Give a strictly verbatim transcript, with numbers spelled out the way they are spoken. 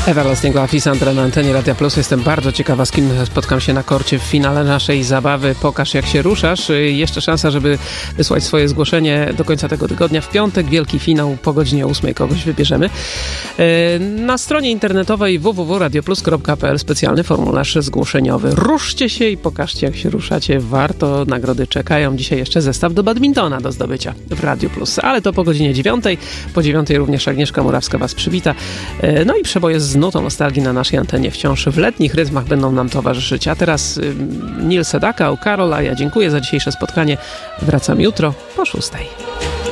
Everlasting Love i Sandra na antenie Radia Plus. Jestem bardzo ciekawa, z kim spotkam się na korcie w finale naszej zabawy Pokaż jak się ruszasz. Jeszcze szansa, żeby wysłać swoje zgłoszenie do końca tego tygodnia. W piątek wielki finał po godzinie ósmej kogoś wybierzemy. Na stronie internetowej w w w kropka radioplus kropka p l specjalny formularz zgłoszeniowy. Ruszcie się i pokażcie jak się ruszacie. Warto, nagrody czekają. Dzisiaj jeszcze zestaw do badmintona do zdobycia w Radio Plus. Ale to po godzinie dziewiątej. Po dziewiątej również Agnieszka Murawska was przywita. No i przeboje z nutą nostalgii na naszej antenie wciąż w letnich rytmach będą nam towarzyszyć. A teraz y, Neil Sedaka, Karol, a ja dziękuję za dzisiejsze spotkanie. Wracam jutro po szóstej.